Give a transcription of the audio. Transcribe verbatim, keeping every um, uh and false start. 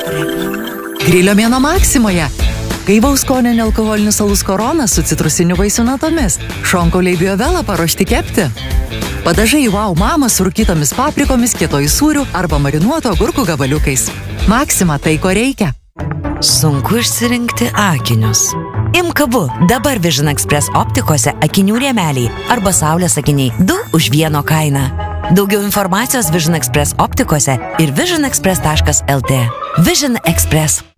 Grilio mėnuo Maksimoje. Gaivaus skonio nealkoholinis alus Korona su citrusinių vaisių natomis. Šonkauliai Biovela paruošti kepti. Padažai Wow Mama su rūkytomis paprikomis, kietojų sūrių arba marinuoto agurkų gabaliukais. Maksima tai, ko reikia. Sunku išsirinkti akinius. Imk abu, dabar Vision Express optikose akinių rėmeliai arba saulės akiniai, du už vieno kainą. Daugiau informacijos Vision Express optikose ir vision express taškas lt. Vision Express.